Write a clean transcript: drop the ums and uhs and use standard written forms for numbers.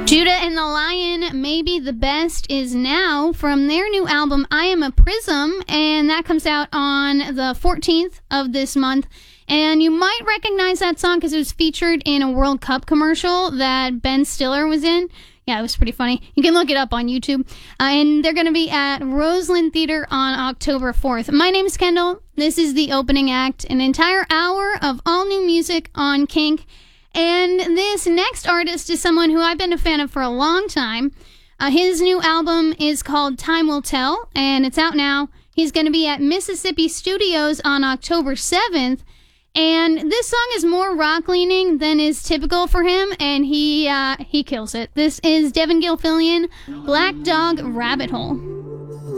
Judah and the Lion, Maybe the Best is Now, from their new album, I Am a Prism, and that comes out on the 14th of this month. And you might recognize that song because it was featured in a World Cup commercial that Ben Stiller was in. Yeah, it was pretty funny. You can look it up on YouTube. And they're going to be at Roseland Theater on October 4th. My name is Kendall. This is the opening act, an entire hour of all new music on Kink. And this next artist is someone who I've been a fan of for a long time. His new album is called Time Will Tell, and it's out now. He's going to be at Mississippi Studios on October 7th. And this song is more rock-leaning than is typical for him, and he kills it. This is Devin Gilfillian, Black Dog Rabbit Hole.